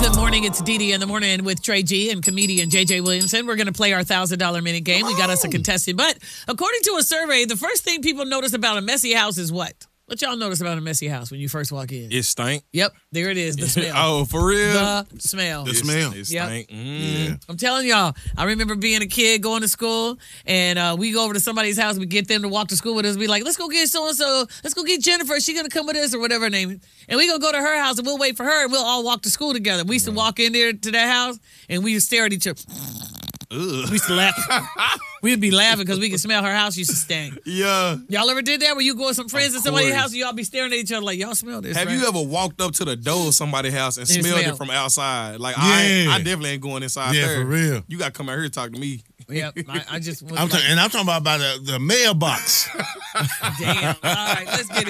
Good morning. It's Dee Dee in the morning with Trey G and comedian JJ Williamson. We're going to play our $1,000 minute game. We got us a contestant. But according to a survey, the first thing people notice about a messy house is what? What y'all notice about a messy house when you first walk in? It stink. Yep, there it is, the smell. Oh, for real? The smell. The smell. It Yep. stink. Yeah. I'm telling y'all, I remember being a kid going to school, and we go over to somebody's house. We get them to walk to school with us. We like, let's go get so-and-so. Let's go get Jennifer. She's going to come with us or whatever her name is. And we going to go to her house, and we'll wait for her, and we'll all walk to school together. We used to walk in there to that house, and we used to stare at each other. Ugh. We used to laugh. We'd be laughing because we could smell her house used to stink. Yeah. Y'all ever did that where you go with some friends Of in somebody's course. house and y'all be staring at each other like, y'all smell this, Have right? you ever walked up to the door of somebody's house and And smelled smell. it from outside? Like, Yeah. I definitely ain't going inside Yeah, there. for real. You got to come out here and talk to me. Yep, I just was I'm like, talking about the mailbox. damn. All right, let's get it.